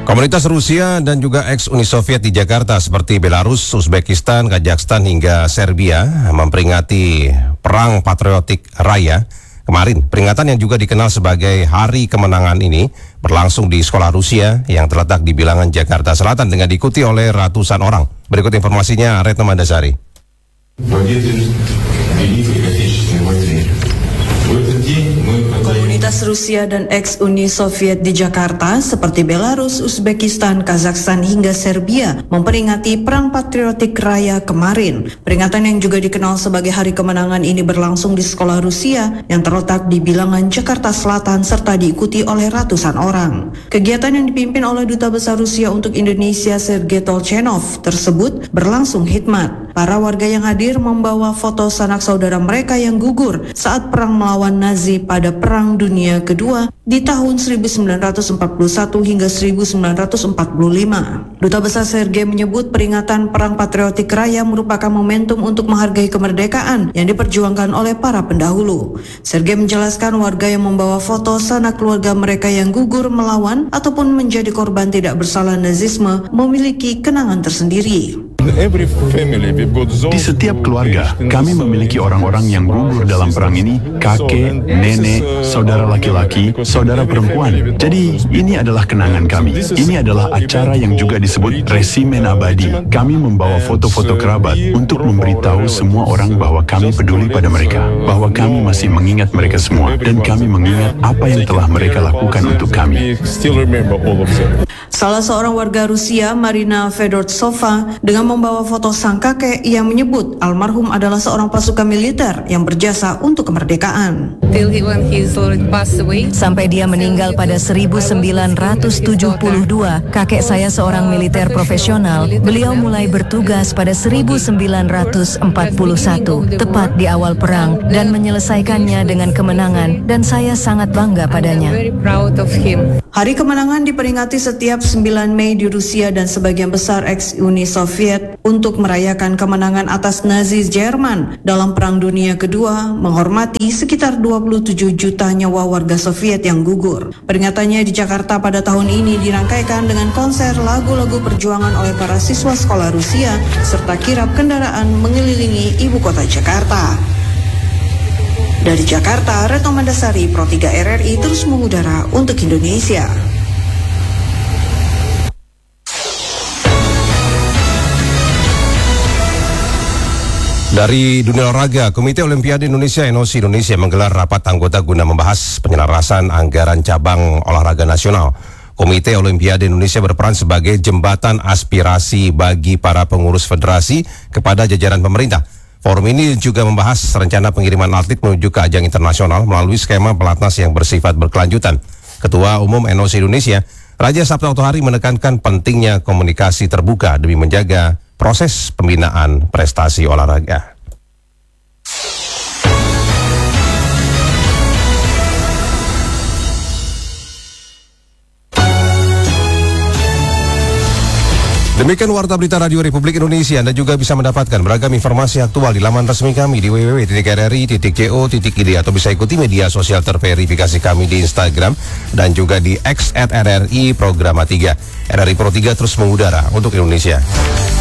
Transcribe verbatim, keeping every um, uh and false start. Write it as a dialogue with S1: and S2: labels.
S1: Komunitas Rusia dan juga ex-Uni Soviet di Jakarta seperti Belarus, Uzbekistan, Kazakhstan hingga Serbia memperingati Perang Patriotik Raya kemarin. Peringatan yang juga dikenal sebagai Hari Kemenangan ini berlangsung di sekolah Rusia yang terletak di bilangan Jakarta Selatan dengan diikuti oleh ratusan orang. Berikut informasinya, Retno Mandasari.
S2: Komunitas Rusia dan ex-Uni Soviet di Jakarta seperti Belarus, Uzbekistan, Kazakhstan hingga Serbia memperingati Perang Patriotik Raya kemarin. Peringatan yang juga dikenal sebagai Hari Kemenangan ini berlangsung di sekolah Rusia yang terletak di bilangan Jakarta Selatan serta diikuti oleh ratusan orang. Kegiatan yang dipimpin oleh Duta Besar Rusia untuk Indonesia Sergei Tolchenov tersebut berlangsung hikmat. Para warga yang hadir membawa foto sanak saudara mereka yang gugur saat perang melawan Nazi pada Perang Dunia Kedua di tahun seribu sembilan ratus empat puluh satu hingga seribu sembilan ratus empat puluh lima. Duta Besar Sergei menyebut peringatan Perang Patriotik Raya merupakan momentum untuk menghargai kemerdekaan yang diperjuangkan oleh para pendahulu. Sergei menjelaskan warga yang membawa foto sanak keluarga mereka yang gugur melawan ataupun menjadi korban tidak bersalah nazisme memiliki kenangan tersendiri.
S3: Di setiap keluarga, kami memiliki orang-orang yang gugur dalam perang ini, kakek, nenek, saudara laki-laki, saudara perempuan. Jadi, ini adalah kenangan kami. Ini adalah acara yang juga disebut resimen abadi. Kami membawa foto-foto kerabat untuk memberitahu semua orang bahwa kami peduli pada mereka, bahwa kami masih mengingat mereka semua, dan kami mengingat apa yang telah mereka lakukan untuk kami.
S2: Salah seorang warga Rusia, Marina Fedortsova, dengan membawa foto sang kakek yang menyebut almarhum adalah seorang pasukan militer yang berjasa untuk kemerdekaan.
S4: Sampai dia meninggal pada seribu sembilan ratus tujuh puluh dua, kakek saya seorang militer profesional. Beliau mulai bertugas pada seribu sembilan ratus empat puluh satu, tepat di awal perang, dan menyelesaikannya dengan kemenangan, dan saya sangat bangga padanya.
S2: Hari Kemenangan diperingati setiap sembilan Mei di Rusia dan sebagian besar ex-Uni Soviet untuk merayakan kemenangan atas Nazi Jerman dalam Perang Dunia Kedua, menghormati sekitar dua puluh tujuh juta nyawa warga Soviet yang gugur. Peringatannya di Jakarta pada tahun ini dirangkaikan dengan konser lagu-lagu perjuangan oleh para siswa sekolah Rusia serta kirap kendaraan mengelilingi ibu kota Jakarta. Dari Jakarta, Retno Mandasari, Pro tiga R R I terus mengudara untuk Indonesia.
S1: Dari dunia olahraga, Komite Olimpiade Indonesia N O C Indonesia menggelar rapat anggota guna membahas penyelarasan anggaran cabang olahraga nasional. Komite Olimpiade Indonesia berperan sebagai jembatan aspirasi bagi para pengurus federasi kepada jajaran pemerintah. Forum ini juga membahas rencana pengiriman atlet menuju ke ajang internasional melalui skema pelatnas yang bersifat berkelanjutan. Ketua Umum N O C Indonesia, Raja Sabta Otohari menekankan pentingnya komunikasi terbuka demi menjaga proses pembinaan prestasi olahraga. Demikian Warta Berita Radio Republik Indonesia. Anda juga bisa mendapatkan beragam informasi aktual di laman resmi kami di w w w titik r r i titik co titik i d atau bisa ikuti media sosial terverifikasi kami di Instagram dan juga di X at R R I Programa tiga. R R I Pro tiga terus mengudara untuk Indonesia.